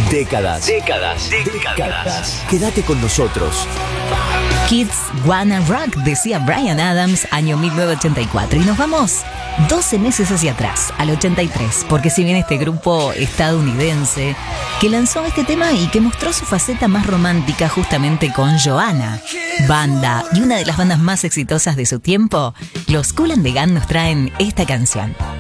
Décadas. Quédate con nosotros. Kids Wanna Rock, decía Bryan Adams, año 1984. Y nos vamos 12 meses hacia atrás, al 83, porque si bien este grupo estadounidense que lanzó este tema y que mostró su faceta más romántica justamente con Joanna, banda y una de las bandas más exitosas de su tiempo, los Kool and the Gang nos traen esta canción.